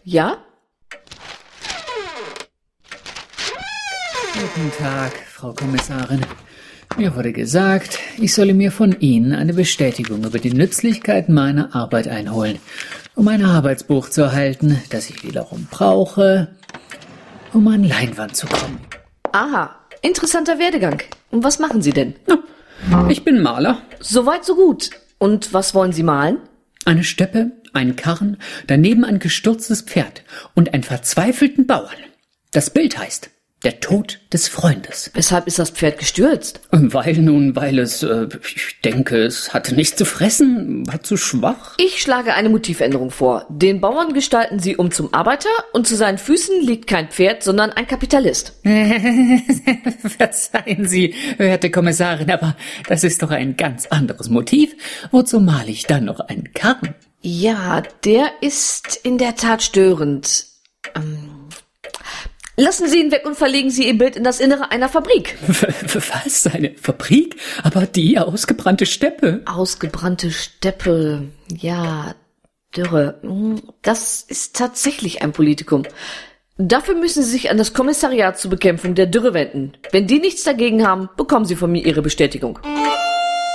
Ja? Guten Tag, Frau Kommissarin. Mir wurde gesagt, ich solle mir von Ihnen eine Bestätigung über die Nützlichkeit meiner Arbeit einholen, um ein Arbeitsbuch zu erhalten, das ich wiederum brauche, um an Leinwand zu kommen. Aha, interessanter Werdegang. Und was machen Sie denn? Ich bin Maler. Soweit so gut. Und was wollen Sie malen? Eine Steppe, einen Karren, daneben ein gestürztes Pferd und einen verzweifelten Bauern. Das Bild heißt Der Tod des Freundes. Weshalb ist das Pferd gestürzt? Weil es, ich denke, es hatte nichts zu fressen, war zu schwach. Ich schlage eine Motivänderung vor. Den Bauern gestalten Sie um zum Arbeiter und zu seinen Füßen liegt kein Pferd, sondern ein Kapitalist. Verzeihen Sie, werte Kommissarin, aber das ist doch ein ganz anderes Motiv. Wozu male ich dann noch einen Karren? Ja, der ist in der Tat störend. Lassen Sie ihn weg und verlegen Sie Ihr Bild in das Innere einer Fabrik. Was? Eine Fabrik? Aber die ausgebrannte Steppe. Ausgebrannte Steppe, ja, Dürre. Das ist tatsächlich ein Politikum. Dafür müssen Sie sich an das Kommissariat zur Bekämpfung der Dürre wenden. Wenn die nichts dagegen haben, bekommen Sie von mir Ihre Bestätigung.